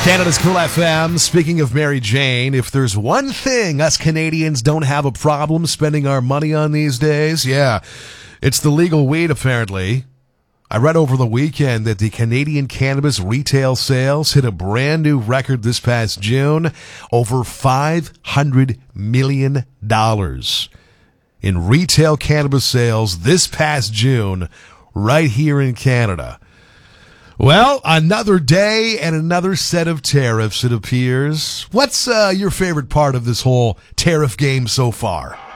Canada's Cool FM. Speaking of Mary Jane, if there's one thing us Canadians don't have a problem spending our money on these days, it's the legal weed, apparently. I read over the weekend that the Canadian cannabis retail sales hit a brand new record this past June, over $500 million in retail cannabis sales this past June right here in Canada. Well, another day and another set of tariffs, it appears. What's your favorite part of this whole tariff game so far?